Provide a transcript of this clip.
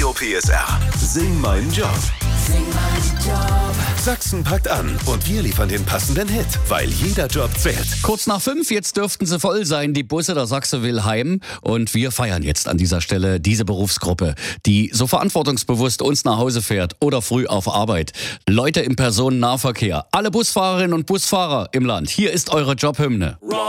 Radio PSR. Sing meinen Job. Sachsen packt an und wir liefern den passenden Hit, weil jeder Job zählt. Kurz nach 5, jetzt dürften sie voll sein, die Busse, der Sachse will heim. Und wir feiern jetzt an dieser Stelle diese Berufsgruppe, die so verantwortungsbewusst uns nach Hause fährt oder früh auf Arbeit. Leute im Personennahverkehr, alle Busfahrerinnen und Busfahrer im Land, hier ist eure Jobhymne.